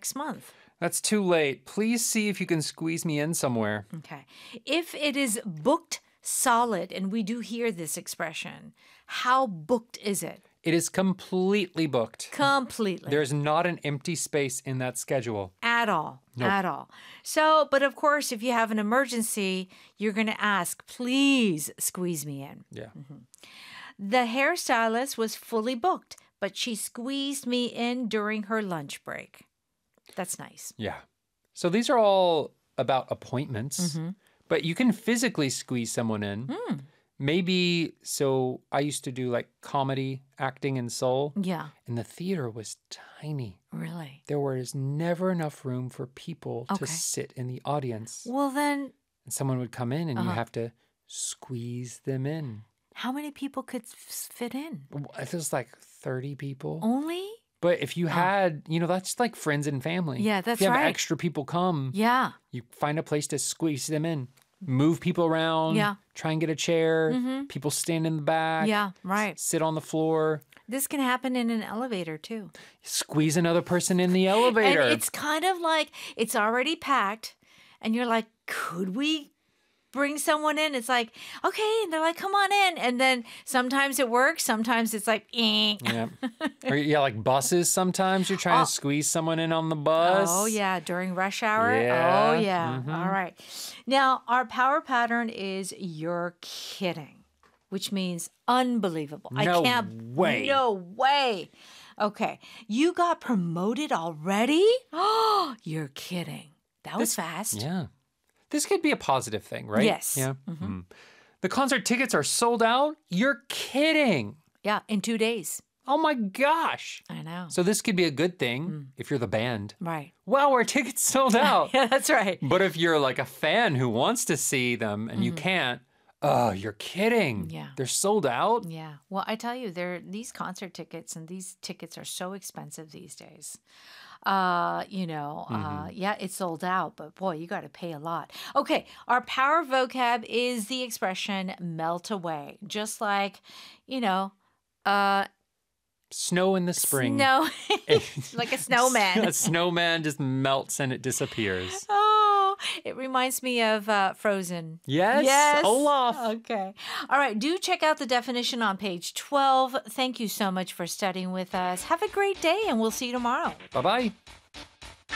next month. That's too late. Please see if you can squeeze me in somewhere. Okay. If it is booked solid, and we do hear this expression, how booked is it? It is completely booked. Completely. There's not an empty space in that schedule. At all. Nope. At all. So, but of course, if you have an emergency, you're going to ask, please squeeze me in. Yeah. The hairstylist was fully booked, but she squeezed me in during her lunch break. That's nice. Yeah. So these are all about appointments, but you can physically squeeze someone in. Maybe, so I used to do like comedy acting in Seoul, Yeah. and the theater was tiny. Really? There was never enough room for people Okay. to sit in the audience. Well, then, And someone would come in and you have to squeeze them in. how many people could fit in? It was like 30 people. Only? But if you had, that's like friends and family. Yeah, that's If you have right. extra people come, Yeah. you find a place to squeeze them in. Move people around. Yeah. Try and get a chair. People stand in the back. Yeah, right. Sit on the floor. This can happen in an elevator, too. Squeeze another person in the elevator. And it's kind of like it's already packed, and you're like, could we bring someone in? It's like, okay. And they're like, come on in. And then sometimes it works. Sometimes it's like, eh. Yeah. Or, like buses sometimes. You're trying to squeeze someone in on the bus. Oh, yeah. During rush hour. Yeah. Oh, yeah. All right. Now, our power pattern is you're kidding, which means unbelievable. I No can't. way. No way. Okay. You got promoted already? Oh, you're kidding. That was fast. Yeah. This could be a positive thing, right? Yes. Yeah. The concert tickets are sold out? You're kidding. Yeah. In 2 days. Oh my gosh. I know. So this could be a good thing if you're the band. Right. Wow, our tickets sold out. Yeah, that's right. But if you're like a fan who wants to see them and you can't, oh, you're kidding. Yeah. They're sold out? Yeah. Well, I tell you, these concert tickets, and these tickets are so expensive these days. Yeah, it's sold out, but boy, you got to pay a lot. Okay, our power vocab is the expression melt away. Just like, Snow in the spring. snow, like a snowman. A snowman just melts and it disappears. Oh, it reminds me of Frozen. Yes, Yes. Olaf. Okay. All right. Do check out the definition on page 12. Thank you so much for studying with us. Have a great day, and we'll see you tomorrow. Bye-bye.